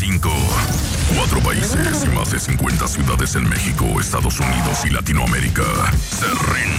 5. 4 países y más de 50 ciudades en México, Estados Unidos y Latinoamérica se rinden.